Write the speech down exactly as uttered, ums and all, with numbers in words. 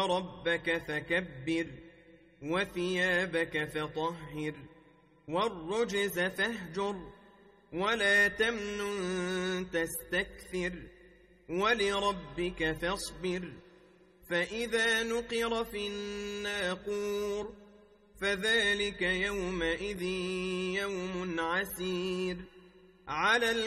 وربك فكبر وثيابك فطهر والرجز فاهجر ولا تمنن تستكثر ولربك فاصبر فإذا نقر في الناقور فذلك يومئذ يوم عسير على